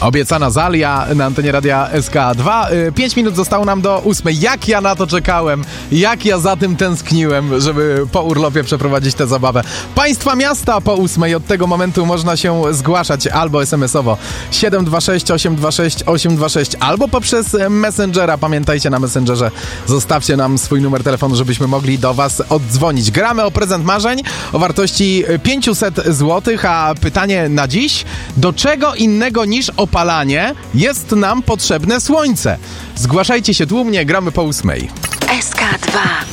Obiecana Zalia na antenie radia SK2. 5 minut zostało nam do 8. Jak ja na to czekałem, jak ja za tym tęskniłem, żeby po urlopie przeprowadzić tę zabawę. Państwa miasta po 8. Od tego momentu można się zgłaszać albo SMS-owo 726 826 826 albo poprzez Messengera. Pamiętajcie, na Messengerze zostawcie nam swój numer telefonu, żebyśmy mogli do was oddzwonić. Gramy o prezent marzeń o wartości 500 zł, a pytanie na dziś: do czego innego niż opalanie jest nam potrzebne słońce? Zgłaszajcie się tłumnie, gramy po 8. SK2